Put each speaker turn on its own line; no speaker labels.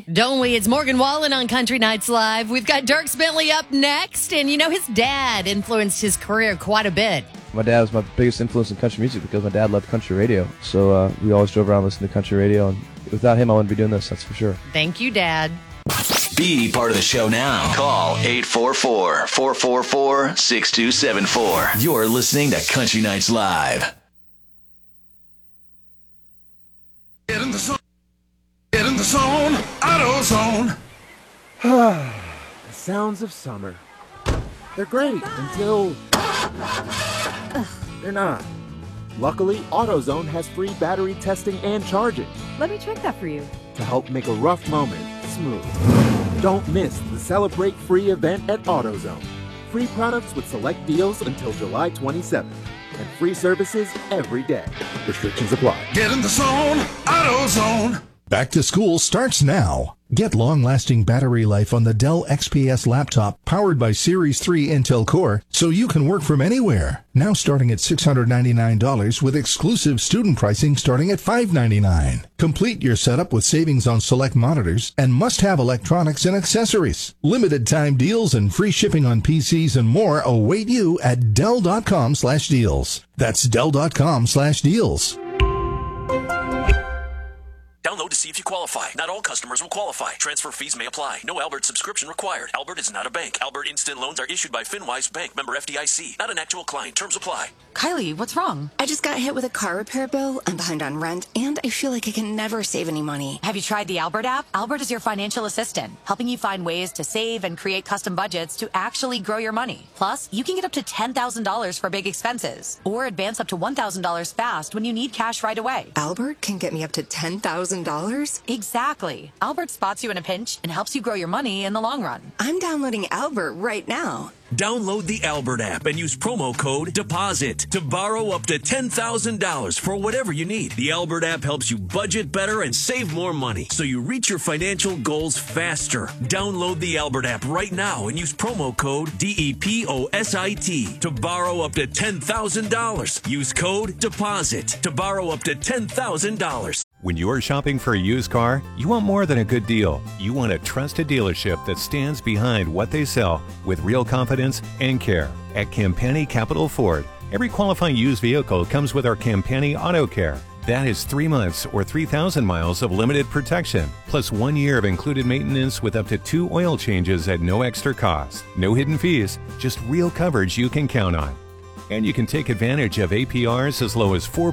Don't we? It's Morgan Wallen on Country Nights Live. We've got Dierks Bentley up next. And, his dad influenced his career quite a bit.
My dad was my biggest influence in country music because my dad loved country radio. So we always drove around listening to country radio. And without him, I wouldn't be doing this, that's for sure.
Thank you, Dad.
Be part of the show now. Call 844-444-6274. You're listening to Country Nights Live.
Get in the zone. Get in the zone. AutoZone.
The sounds of summer. They're great until they're not. Luckily, AutoZone has free battery testing and charging
Let me check that for you.
to help make a rough moment smooth. Don't miss the Celebrate Free event at AutoZone. Free products with select deals until July 27th. And free services every day. Restrictions apply.
Get in the zone. AutoZone.
Back to school starts now. Get long-lasting battery life on the Dell XPS laptop powered by Series 3 Intel Core so you can work from anywhere. Now starting at $699 with exclusive student pricing starting at $599. Complete your setup with savings on select monitors and must-have electronics and accessories. Limited time deals and free shipping on PCs and more await you at Dell.com/deals. That's Dell.com/deals.
Download to see if you qualify. Not all customers will qualify. Transfer fees may apply. No Albert subscription required. Albert is not a bank. Albert Instant Loans are issued by FinWise Bank, member FDIC. Not an actual client. Terms apply.
Kylie, what's wrong?
I just got hit with a car repair bill. I'm behind on rent, and I feel like I can never save any money.
Have you tried the Albert app? Albert is your financial assistant, helping you find ways to save and create custom budgets to actually grow your money. Plus, you can get up to $10,000 for big expenses, or advance up to $1,000 fast when you need cash right away.
Albert can get me up to $10,000?
Exactly. Albert spots you in a pinch and helps you grow your money in the long run.
I'm downloading Albert right now.
Download the Albert app and use promo code DEPOSIT to borrow up to $10,000 for whatever you need. The Albert app helps you budget better and save more money so you reach your financial goals faster. Download the Albert app right now and use promo code DEPOSIT to borrow up to $10,000. Use code DEPOSIT to borrow up to $10,000.
When you're shopping for a used car, you want more than a good deal. You want a trusted dealership that stands behind what they sell with real confidence and care. At Campani Capital Ford, every qualifying used vehicle comes with our Campani Auto Care. That is 3 months or 3,000 miles of limited protection, plus 1 year of included maintenance with up to 2 oil changes at no extra cost. No hidden fees, just real coverage you can count on. And you can take advantage of APRs as low as 4%